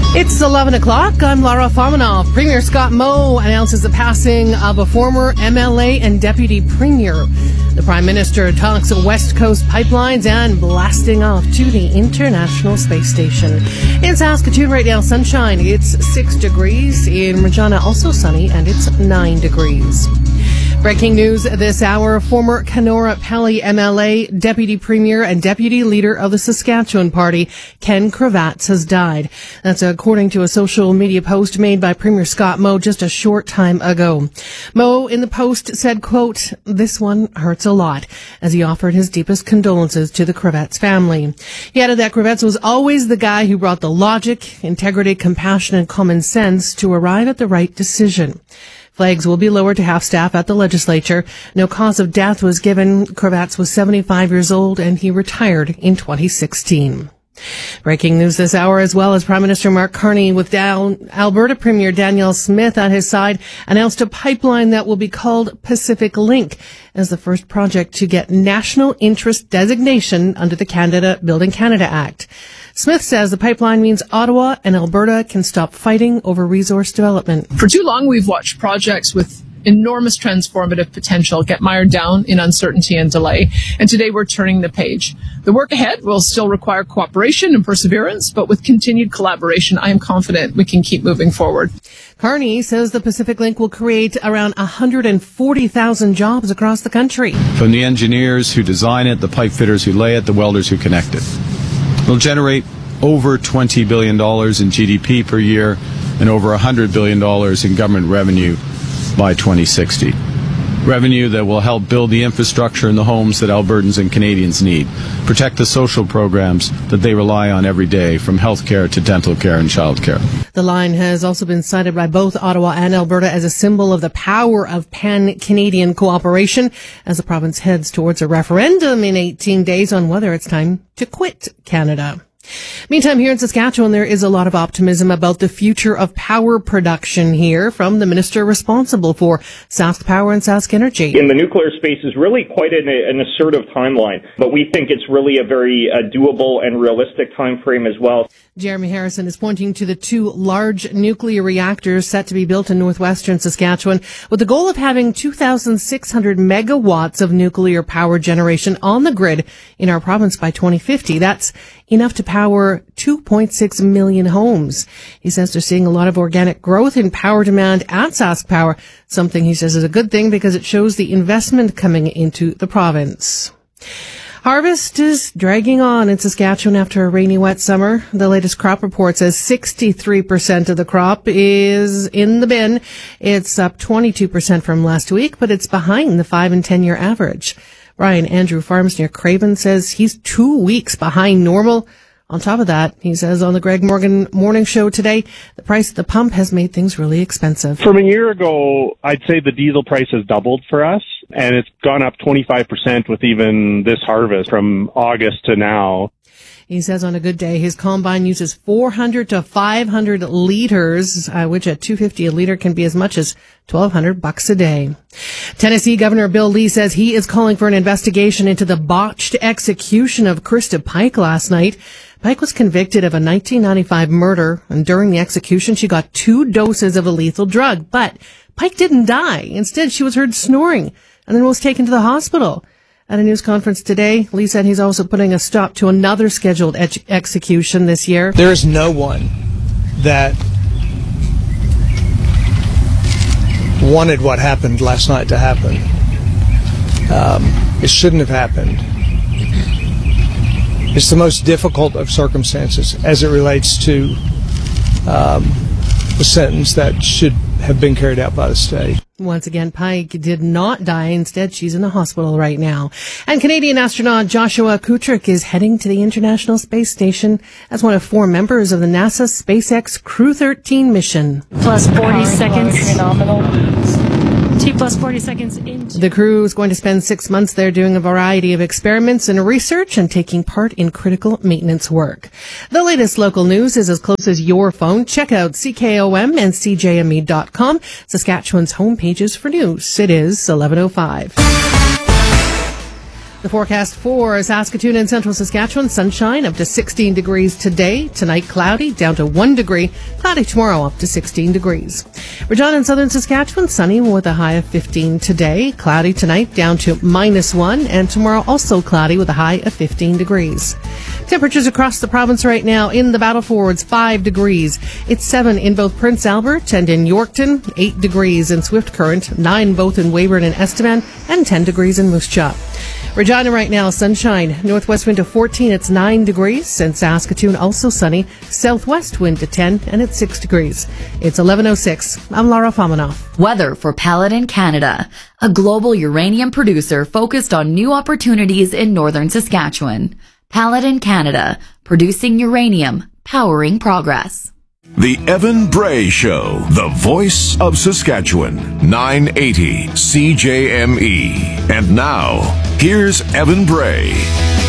It's 11 o'clock. I'm Laura Fominov. Premier Scott Moe announces the passing of a former MLA and deputy premier. The Prime Minister talks West Coast pipelines and blasting off to the International Space Station. In Saskatoon right now, sunshine. It's 6 degrees. In Regina, also sunny, and it's 9 degrees. Breaking news this hour, former Kenora Pelly MLA, Deputy Premier and Deputy Leader of the Saskatchewan Party, Ken Kravats, has died. That's according to a social media post made by Premier Scott Moe just a short time ago. Moe in the post said, quote, "This one hurts a lot," as he offered his deepest condolences to the Kravats family. He added that Kravats was always the guy who brought the logic, integrity, compassion, and common sense to arrive at the right decision. Flags will be lowered to half staff at the legislature. No cause of death was given. Kravats was 75 years old and he retired in 2016. Breaking news this hour, as well as Prime Minister Mark Carney with Alberta Premier Danielle Smith at his side, announced a pipeline that will be called Pacific Link as the first project to get national interest designation under the Building Canada Act. Smith says the pipeline means Ottawa and Alberta can stop fighting over resource development. For too long, we've watched projects with enormous transformative potential get mired down in uncertainty and delay. And today we're turning the page. The work ahead will still require cooperation and perseverance, but with continued collaboration, I am confident we can keep moving forward. Carney says the Pacific Link will create around 140,000 jobs across the country. From the engineers who design it, the pipe fitters who lay it, the welders who connect it. It'll generate over $20 billion in GDP per year and over $100 billion in government revenue by 2060. Revenue that will help build the infrastructure in the homes that Albertans and Canadians need, protect the social programs that they rely on every day, from healthcare to dental care and childcare. The line has also been cited by both Ottawa and Alberta as a symbol of the power of pan-Canadian cooperation as the province heads towards a referendum in 18 days on whether it's time to quit Canada. Meantime, here in Saskatchewan, there is a lot of optimism about the future of power production here from the minister responsible for Sask Power and Sask Energy. In the nuclear space is really quite an assertive timeline, but we think it's really a very doable and realistic time frame as well. Jeremy Harrison is pointing to the 2 large nuclear reactors set to be built in northwestern Saskatchewan with the goal of having 2,600 megawatts of nuclear power generation on the grid in our province by 2050. That's enough to power 2.6 million homes. He says they're seeing a lot of organic growth in power demand at Sask Power, something he says is a good thing because it shows the investment coming into the province. Harvest is dragging on in Saskatchewan after a rainy, wet summer. The latest crop report says 63% of the crop is in the bin. It's up 22% from last week, but it's behind the 5- and 10-year average. Brian Andrew Farms near Craven says he's 2 weeks behind normal. On top of that, he says on the Greg Morgan Morning Show today, the price at the pump has made things really expensive. From a year ago, I'd say the diesel price has doubled for us, and it's gone up 25% with even this harvest from August to now. He says on a good day, his combine uses 400 to 500 liters, which at $2.50 a liter can be as much as $1,200 a day. Tennessee Governor Bill Lee says he is calling for an investigation into the botched execution of Krista Pike last night. Pike was convicted of a 1995 murder, and during the execution, she got 2 doses of a lethal drug. But Pike didn't die. Instead, she was heard snoring and then was taken to the hospital. At a news conference today, Lee said he's also putting a stop to another scheduled execution this year. There is no one that wanted what happened last night to happen. It shouldn't have happened. It's the most difficult of circumstances as it relates to the sentence that should have been carried out by the state. Once again, Pike did not die. Instead, she's in the hospital right now. And Canadian astronaut Joshua Kutrick is heading to the International Space Station as one of 4 members of the NASA SpaceX Crew 13 mission. Plus 40 seconds. T plus 40 seconds into. The crew is going to spend 6 months there doing a variety of experiments and research and taking part in critical maintenance work. The latest local news is as close as your phone. Check out CKOM and CJME.com, Saskatchewan's homepages for news. It is 11:05. The forecast for Saskatoon and central Saskatchewan, sunshine up to 16 degrees today. Tonight, cloudy, down to 1 degree. Cloudy tomorrow, up to 16 degrees. Regina and southern Saskatchewan, sunny with a high of 15 today. Cloudy tonight, down to -1. And tomorrow, also cloudy with a high of 15 degrees. Temperatures across the province right now in the Battle Fords, 5 degrees. It's 7 in both Prince Albert and in Yorkton, 8 degrees in Swift Current, 9 both in Weyburn and Estevan, and 10 degrees in Moose Jaw. Regina right now, sunshine. Northwest wind to 14, it's 9 degrees. And Saskatoon also sunny. Southwest wind to 10, and it's 6 degrees. It's 11:06. I'm Laura Famanoff. Weather for Paladin Canada, a global uranium producer focused on new opportunities in northern Saskatchewan. Paladin Canada, producing uranium, powering progress. The Evan Bray Show, the voice of Saskatchewan, 980 CJME. And now, here's Evan Bray.